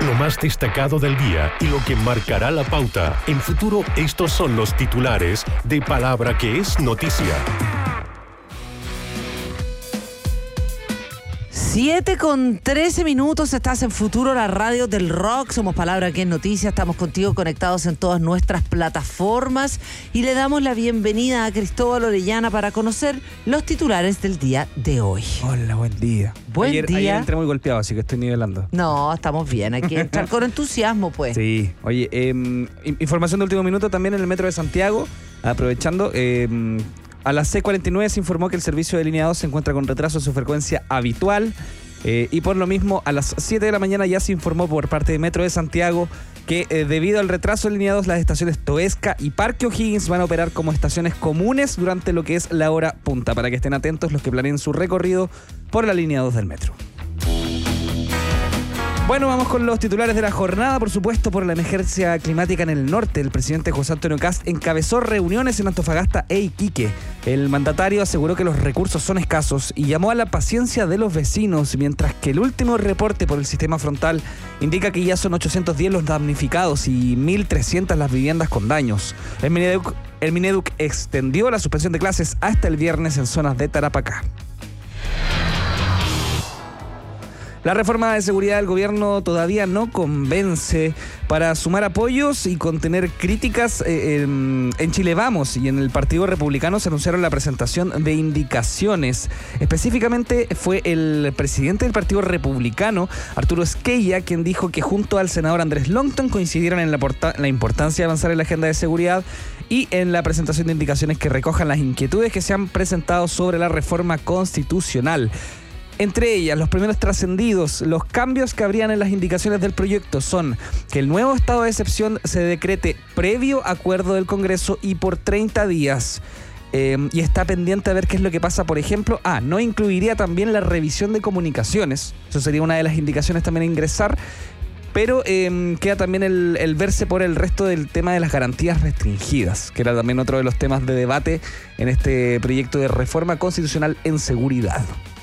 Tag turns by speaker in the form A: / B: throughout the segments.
A: Lo más destacado del día y lo que marcará la pauta. En Futuro, estos son los titulares de Palabra que es noticia.
B: 7:13, estás en Futuro, la radio del rock. Somos Palabra que es noticia, estamos contigo conectados en todas nuestras plataformas y le damos la bienvenida a Cristóbal Orellana para conocer los titulares del día de hoy.
C: Hola, buen día.
B: Buen día.
C: Ayer entré muy golpeado, así que estoy nivelando.
B: No, estamos bien, hay que entrar con entusiasmo, pues.
C: Sí, oye, información de último minuto también en el metro de Santiago, aprovechando. A las 6:49 se informó que el servicio de línea 2 se encuentra con retraso en su frecuencia habitual y por lo mismo a las 7 de la mañana ya se informó por parte de Metro de Santiago que debido al retraso en línea 2 las estaciones Toesca y Parque O'Higgins van a operar como estaciones comunes durante lo que es la hora punta, para que estén atentos los que planeen su recorrido por la línea 2 del metro. Bueno, vamos con los titulares de la jornada. Por supuesto, por la emergencia climática en el norte, el presidente José Antonio Kast encabezó reuniones en Antofagasta e Iquique. El mandatario aseguró que los recursos son escasos y llamó a la paciencia de los vecinos, mientras que el último reporte por el sistema frontal indica que ya son 810 los damnificados y 1.300 las viviendas con daños. El Mineduc extendió la suspensión de clases hasta el viernes en zonas de Tarapacá. La reforma de seguridad del gobierno todavía no convence. Para sumar apoyos y contener críticas, en Chile Vamos y en el Partido Republicano se anunciaron la presentación de indicaciones. Específicamente fue el presidente del Partido Republicano, Arturo Esquella, quien dijo que junto al senador Andrés Longton coincidieron en la importancia de avanzar en la agenda de seguridad y en la presentación de indicaciones que recojan las inquietudes que se han presentado sobre la reforma constitucional. Entre ellas, los primeros trascendidos, los cambios que habrían en las indicaciones del proyecto son que el nuevo estado de excepción se decrete previo acuerdo del Congreso y por 30 días. Y está pendiente a ver qué es lo que pasa, por ejemplo. No incluiría también la revisión de comunicaciones. Eso sería una de las indicaciones también a ingresar. Pero queda también el verse por el resto del tema de las garantías restringidas, que era también otro de los temas de debate en este proyecto de reforma constitucional en seguridad.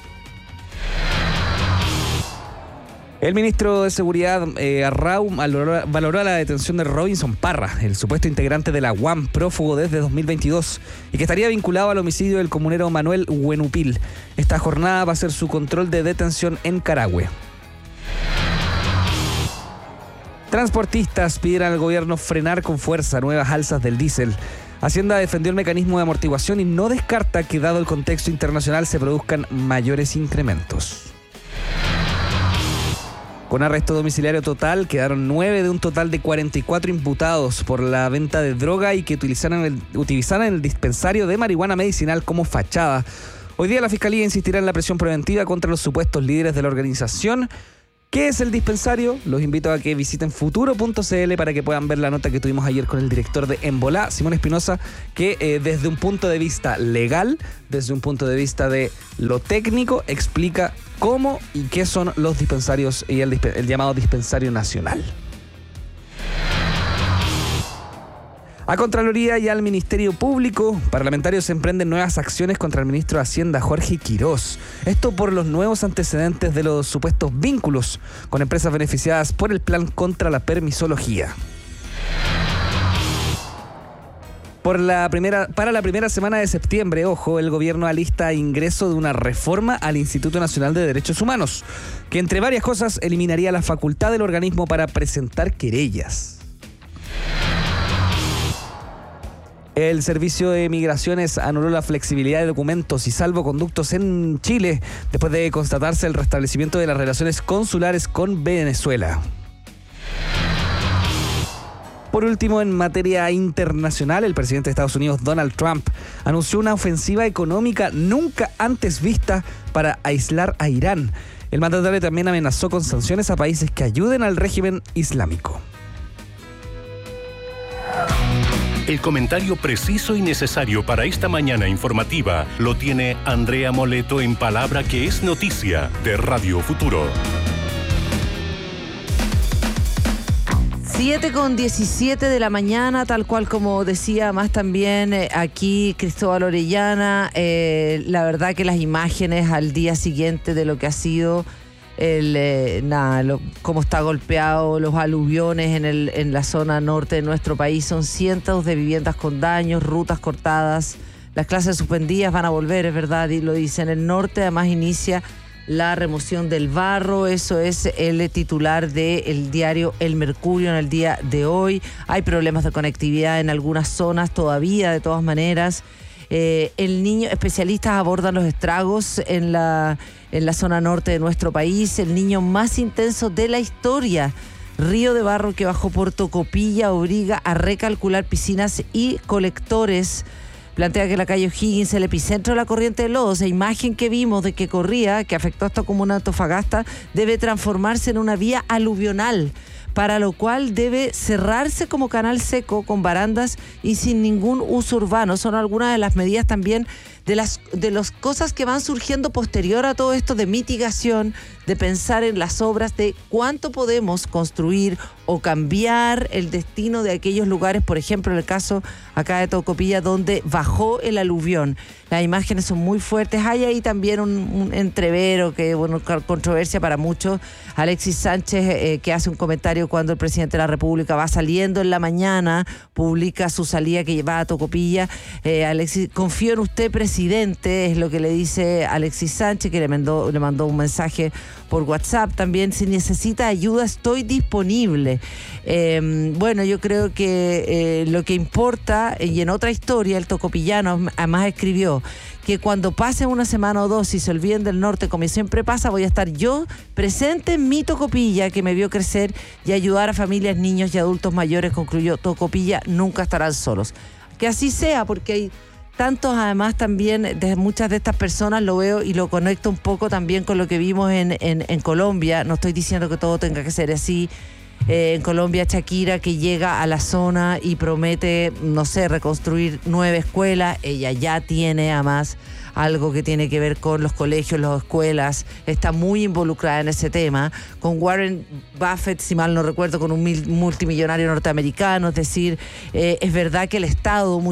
C: El ministro de Seguridad, Arrau, valoró la detención de Robinson Parra, el supuesto integrante de la UAM, prófugo desde 2022, y que estaría vinculado al homicidio del comunero Manuel Huenupil. Esta jornada va a ser su control de detención en Carahue. Transportistas pidieron al gobierno frenar con fuerza nuevas alzas del diésel. Hacienda defendió el mecanismo de amortiguación y no descarta que, dado el contexto internacional, se produzcan mayores incrementos. Con arresto domiciliario total, quedaron 9 de un total de 44 imputados por la venta de droga y que utilizaran el dispensario de marihuana medicinal como fachada. Hoy día la Fiscalía insistirá en la presión preventiva contra los supuestos líderes de la organización. ¿Qué es el dispensario? Los invito a que visiten futuro.cl para que puedan ver la nota que tuvimos ayer con el director de Embolá, Simón Espinosa, que desde un punto de vista legal, desde un punto de vista de lo técnico, explica cómo y qué son los dispensarios y el llamado dispensario nacional. A Contraloría y al Ministerio Público, parlamentarios emprenden nuevas acciones contra el ministro de Hacienda, Jorge Quirós. Esto por los nuevos antecedentes de los supuestos vínculos con empresas beneficiadas por el plan contra la permisología. Para la primera semana de septiembre, el gobierno alista ingreso de una reforma al Instituto Nacional de Derechos Humanos, que entre varias cosas eliminaría la facultad del organismo para presentar querellas. El Servicio de Migraciones anuló la flexibilidad de documentos y salvoconductos en Chile después de constatarse el restablecimiento de las relaciones consulares con Venezuela. Por último, en materia internacional, el presidente de Estados Unidos, Donald Trump, anunció una ofensiva económica nunca antes vista para aislar a Irán. El mandatario también amenazó con sanciones a países que ayuden al régimen islámico.
A: El comentario preciso y necesario para esta mañana informativa lo tiene Andrea Moleto en Palabra que es noticia de Radio Futuro.
B: 7:17 de la mañana, tal cual como decía más también aquí Cristóbal Orellana. La verdad que las imágenes al día siguiente de lo que ha sido cómo está golpeado, los aluviones en la zona norte de nuestro país. Son cientos de viviendas con daños, rutas cortadas. Las clases suspendidas van a volver, es verdad, y lo dice. En el norte además inicia la remoción del barro. Eso es el titular del diario El Mercurio en el día de hoy. Hay problemas de conectividad en algunas zonas todavía, de todas maneras. Especialistas abordan los estragos en la zona norte de nuestro país. El niño más intenso de la historia. Río de barro que bajó por Tocopilla obliga a recalcular piscinas y colectores. Plantea que la calle O'Higgins, el epicentro de la corriente de lodo, esa imagen que vimos de que corría, que afectó a esta comuna de Antofagasta, debe transformarse en una vía aluvional, para lo cual debe cerrarse como canal seco con barandas y sin ningún uso urbano. Son algunas de las medidas también de las cosas que van surgiendo posterior a todo esto de mitigación, de pensar en las obras, de cuánto podemos construir o cambiar el destino de aquellos lugares, por ejemplo, en el caso acá de Tocopilla, donde bajó el aluvión. Las imágenes son muy fuertes. Hay ahí también un entrevero, que bueno, controversia para muchos. Alexis Sánchez, que hace un comentario cuando el presidente de la República va saliendo en la mañana, publica su salida que va a Tocopilla. Alexis, confío en usted, presidente, es lo que le dice Alexis Sánchez, que le mandó un mensaje por WhatsApp también. Si necesita ayuda, estoy disponible. Bueno, yo creo que lo que importa, y en otra historia, el tocopillano además escribió que cuando pase una semana o dos y se olviden del norte, como siempre pasa, voy a estar yo presente en mi Tocopilla, que me vio crecer, y ayudar a familias, niños y adultos mayores. Concluyó: Tocopilla nunca estarán solos. Que así sea, porque hay tantos, además, también de muchas de estas personas, lo veo y lo conecto un poco también con lo que vimos en Colombia. No estoy diciendo que todo tenga que ser así. En Colombia, Shakira, que llega a la zona y promete, no sé, reconstruir 9 escuelas. Ella ya tiene además algo que tiene que ver con los colegios, las escuelas, está muy involucrada en ese tema, con Warren Buffett, si mal no recuerdo, con un multimillonario norteamericano. Es decir, es verdad que el Estado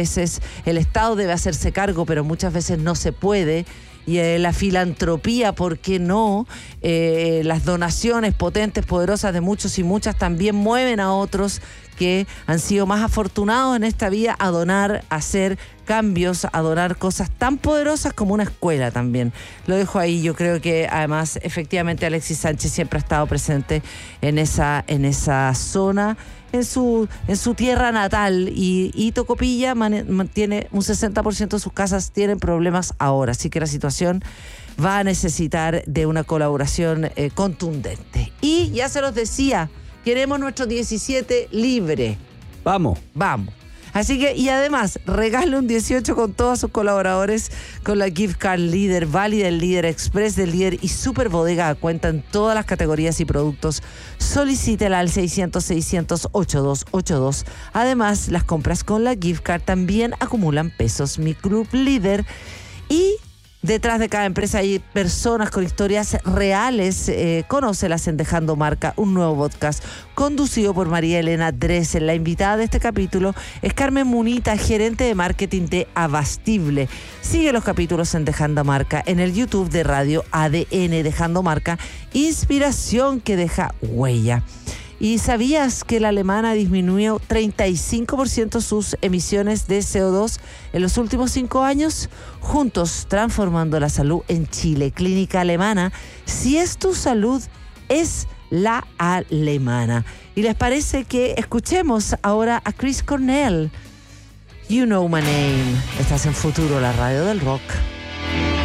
B: debe hacerse cargo, pero muchas veces no se puede. Y la filantropía, ¿por qué no? Las donaciones potentes, poderosas de muchos y muchas también mueven a otros que han sido más afortunados en esta vida a donar, a hacer cambios, a donar cosas tan poderosas como una escuela también. Lo dejo ahí. Yo creo que además efectivamente Alexis Sánchez siempre ha estado presente en esa zona, en su tierra natal, y Tocopilla mantiene un 60% de sus casas tienen problemas ahora, así que la situación va a necesitar de una colaboración contundente. Y ya se los decía, queremos nuestro 17 libre.
C: Vamos.
B: Así que, y además, regale un 18 con todos sus colaboradores con la Gift Card Líder, válida del Líder, Express del Líder y Super Bodega a cuenta en todas las categorías y productos. Solicítela al 600-600-8282. Además, las compras con la Gift Card también acumulan pesos. Mi Club Líder. Y detrás de cada empresa hay personas con historias reales. Conócelas en Dejando Marca, un nuevo podcast conducido por María Elena Dressel. La invitada de este capítulo es Carmen Munita, gerente de marketing de Abastible. Sigue los capítulos en Dejando Marca en el YouTube de Radio ADN. Dejando Marca, inspiración que deja huella. ¿Y sabías que la alemana disminuyó 35% sus emisiones de CO2 en los últimos 5 años? Juntos, transformando la salud en Chile. Clínica Alemana. Si es tu salud, es la alemana. ¿Y les parece que escuchemos ahora a Chris Cornell? You Know My Name. Estás en Futuro, la radio del rock.